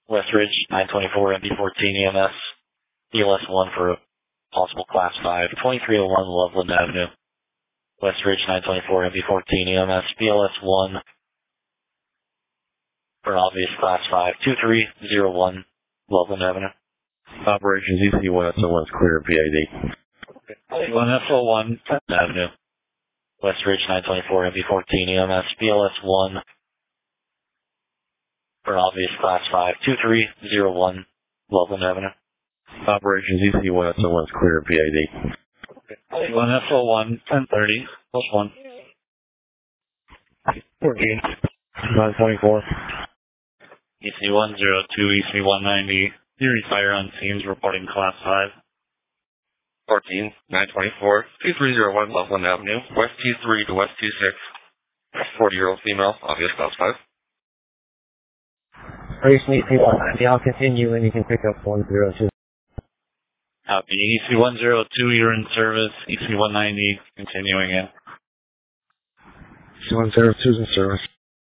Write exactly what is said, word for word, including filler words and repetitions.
West Ridge, nine twenty-four M P fourteen E M S, B L S one for a possible Class five, twenty-three oh one Loveland Avenue. West Ridge, nine twenty-four M P fourteen E M S, B L S one for an obvious Class five, two three oh one Loveland Avenue. Operations E C one S O one is clear, P I D. one S O one Avenue. West Ridge, nine twenty-four M P fourteen E M S, B L S one for an obvious Class five, two three oh one Loveland Avenue. Operations E C one S O one is clear, P I D. one S O one, ten thirty, plus one. fourteen, nine twenty-four. E C one oh two, E C one ninety, Erie Fire on scenes reporting Class five. fourteen, nine twenty-four, two three oh one Loveland Avenue, West T three to West T six. forty-year-old female, obvious Class five. Recently, E C one ninety, I'll continue and you can pick up one zero two. Copy. E C one oh two, you're in service. E C one ninety, continuing in. E C one oh two is in service.